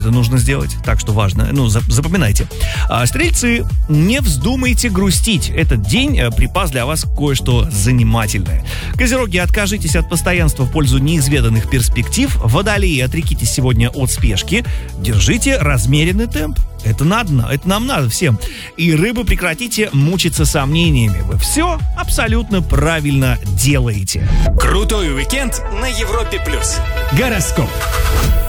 Это нужно сделать, так что важно. Запоминайте. Стрельцы, не вздумайте грустить. Этот день припас для вас кое-что занимательное. Козероги, откажитесь от постоянства в пользу неизведанных перспектив. Водолеи, отрекитесь сегодня от спешки. Держите размеренный темп. Это нам надо всем. И рыбы, прекратите мучиться сомнениями. Вы все абсолютно правильно делаете. Крутой уикенд на Европе+. Гороскоп.